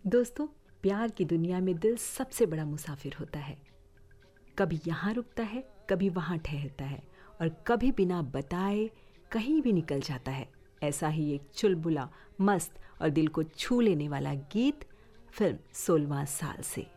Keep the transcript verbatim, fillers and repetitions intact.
दोस्तों, प्यार की दुनिया में दिल सबसे बड़ा मुसाफिर होता है। कभी यहाँ रुकता है, कभी वहाँ ठहरता है और कभी बिना बताए कहीं भी निकल जाता है। ऐसा ही एक चुलबुला, मस्त और दिल को छू लेने वाला गीत फिल्म सोलहवां साल से।